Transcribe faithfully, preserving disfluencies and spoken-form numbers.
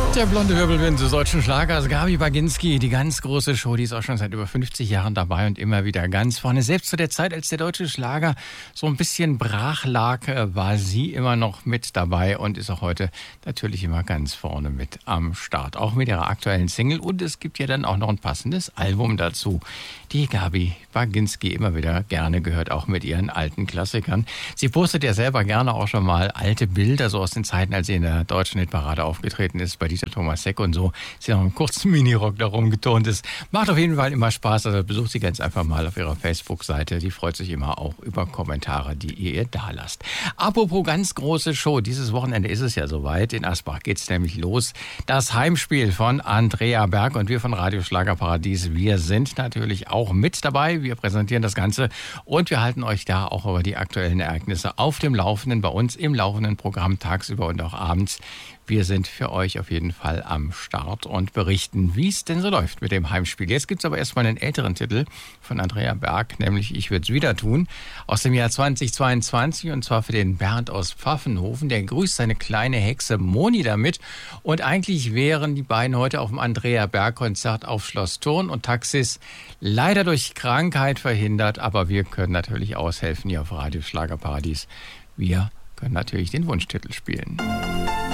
Der blonde Wirbelwind des deutschen Schlagers, Gabi Baginski, die ganz große Show, die ist auch schon seit über fünfzig Jahren dabei und immer wieder ganz vorne. Selbst zu der Zeit, als der deutsche Schlager so ein bisschen brach lag, war sie immer noch mit dabei und ist auch heute natürlich immer ganz vorne mit am Start. Auch mit ihrer aktuellen Single, und es gibt ja dann auch noch ein passendes Album dazu. Die Gabi Baginski immer wieder gerne gehört, auch mit ihren alten Klassikern. Sie postet ja selber gerne auch schon mal alte Bilder, so aus den Zeiten, als sie in der deutschen Hitparade aufgetreten ist, bei dieser Thomas Heck und so. Sie noch einen kurzen Minirock darum getont ist. Macht auf jeden Fall immer Spaß, also besucht sie ganz einfach mal auf ihrer Facebook-Seite. Die freut sich immer auch über Kommentare, die ihr ihr da lasst. Apropos ganz große Show, dieses Wochenende ist es ja soweit. In Asbach geht's nämlich los. Das Heimspiel von Andrea Berg, und wir von Radio Schlagerparadies, wir sind natürlich auch mit dabei. Wir präsentieren das Ganze und wir halten euch da auch über die aktuellen Ereignisse auf dem Laufenden, bei uns im laufenden Programm tagsüber und auch abends. Wir sind für euch auf jeden Fall am Start und berichten, wie es denn so läuft mit dem Heimspiel. Jetzt gibt es aber erstmal einen älteren Titel von Andrea Berg, nämlich Ich würde es wieder tun, aus dem Jahr zweitausendzweiundzwanzig, und zwar für den Bernd aus Pfaffenhofen. Der grüßt seine kleine Hexe Moni damit, und eigentlich wären die beiden heute auf dem Andrea Berg Konzert auf Schloss Thurn und Taxis leider durch Krankheit verhindert, aber wir können natürlich aushelfen hier auf Radio Schlagerparadies. Wir können natürlich den Wunschtitel spielen.